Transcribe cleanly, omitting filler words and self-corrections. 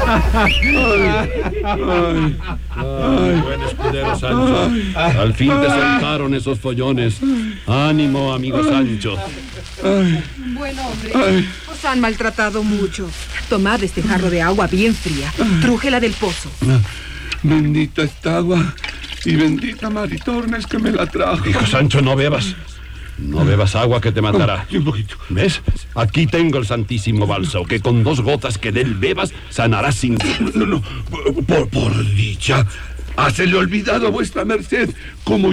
Buen escudero Sancho. Al fin te soltaron esos follones. Ánimo, amigo Sancho. Buen hombre, os han maltratado mucho. Tomad este jarro de agua bien fría. Trújela del pozo. Bendita esta agua y bendita Maritornes que me la trajo. Hijo Sancho, no bebas. No bebas agua que te matará. Un poquito. ¿Ves? Aquí tengo el santísimo bálsamo, que con 2 gotas que de él bebas sanarás sin duda. No, por dicha. Hásele olvidado a vuestra merced como